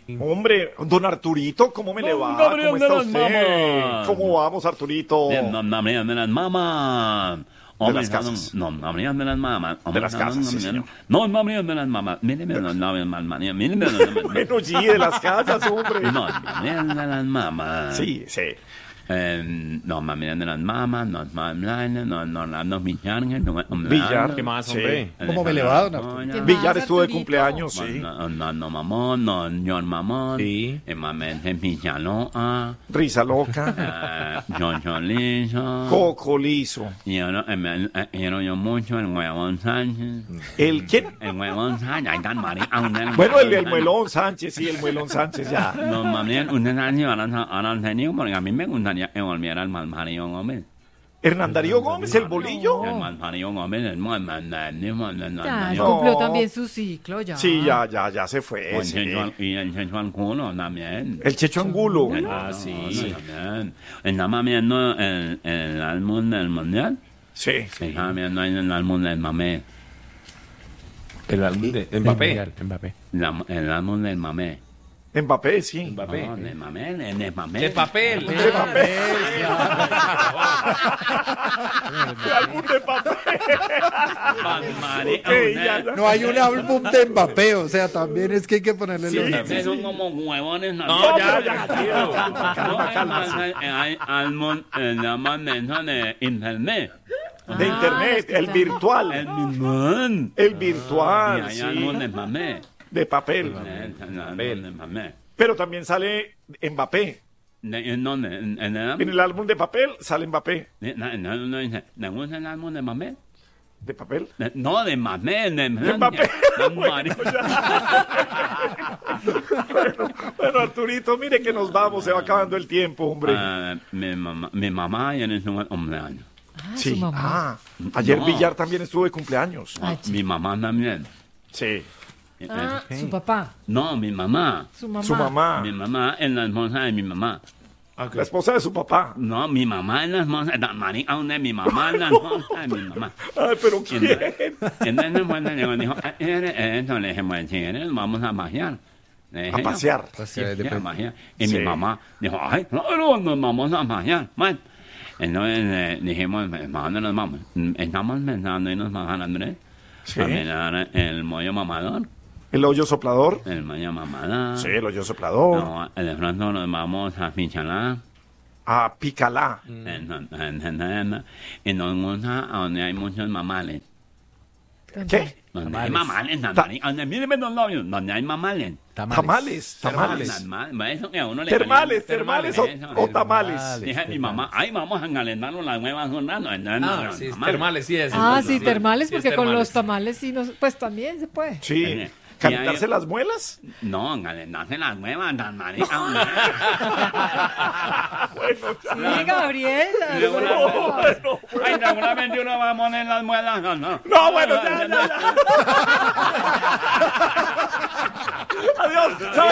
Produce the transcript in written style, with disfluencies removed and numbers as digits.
Hombre, don Arturito, ¿cómo me le va? Gabriel ¿Cómo está de las usted? mamas. ¿Cómo vamos, Arturito? De las mamas. De las casas. No, Gabriel de las mamas. De las casas, sí, señor. No, Gabriel de las mamas. Míreme, no, míreme. Bueno, sí, de las casas, hombre. No, Gabriel de las mamas. Sí, sí. No, Gabriel de las mamas, no, no, Villar. Villar. ¿Qué más, Sí. hombre? ¿Cómo me le va, don Arturo? ¿Qué Villar más, estuvo de Arturito? cumpleaños, sí. No, mamón, no, John Mamón. Sí. Mamén de Villaloa. Risa loca. John Liso. Coco liso. Yo mucho el huevón Sánchez. ¿El quién? El huevón Sánchez. Ay, tan marica. Bueno, el muelón Sánchez, sí, el muelón Sánchez, ya. No, mami, usted sabe si ahora tenido, porque a mí me gustaría que volviera el Malparido Gómez. Hernán Darío Gómez, el bolillo. El Malparido Gómez, el Ya, Malparido. cumplió también su ciclo, ya. Sí, ya se fue. Sí. Y el Checho Angulo también. El Checho Angulo. Ah, sí. También. Estaba viendo el álbum del Mundial. Sí. Estaba viendo ahí el álbum del Mamé. El álbum de Mbappé. El álbum del Mamé. Mbappé, sí. Mbappé. No, de Mamé, de Mamé. De papel. De papel. El álbum de papel. No hay un álbum de Mbappé, o sea, también es que hay que ponerle Sí, los... sí. Son como huevones. No, ya. Hay álbum, llaman eso de internet. De internet, el virtual. El mismo. El Y virtual, hay sí. álbum de Mamé. De papel. El álbum de Mamé. Pero también sale Mbappé. ¿En dónde? ¿En el En álbum? el álbum de papel sale Mbappé. No dice, ¿le gusta el álbum de Mamé? ¿De papel? No, de Mamé. De Mbappé. Bueno, Bueno, Arturito, mire que nos vamos, se va acabando el tiempo, hombre. mi mamá ya es un cumpleaños. Ah, Sí. su mamá. Ah, ayer No. Villar también estuvo de cumpleaños. Ay, Mi mamá también. Sí. Ah, su papá, No, mi mamá. su mamá. Su mamá. Mi mamá es la esposa de mi mamá. La esposa de su papá. No, mi mamá es la esposa de marica, ¿dónde? Mi mamá es la esposa de mi mamá. Ay, pero ¿quién? Entonces, cuando llegó, dijo, eso le dije, bueno, si eres, vamos a pasear. Le dije A yo, pasear. Sí, a pasear. Y Sí. mi mamá dijo, ay, claro, nos vamos a pasear. Bueno, entonces dijimos, ¿para dónde nos vamos? Estamos pensando irnos a San Andrés. Sí. A mirar el mollo mamador. El hoyo soplador. El mollo mamador. Sí, el hoyo soplador. No, de pronto nos vamos a Fichalá. A Picalá. Y nos gusta a donde hay muchos mamales. ¿Qué? Donde hay mamales, míreme los novios, donde hay mamales. Tamales. Eso que a uno le Termales calienta. o tamales. Dije mi mamá, ay, vamos a calentarnos las nuevas jornadas. Ah, sí, termales, sí es. Ah, sí, termales, Sí, es porque con termales. los tamales sí, pues también se puede. Sí. ¿Calentarse las muelas? No, calentarse las nuevas, tan marica. Bueno, ya. Sí, Gabriel. Ay, seguramente uno va a poner las muelas. No, No, bueno, ya. Adiós.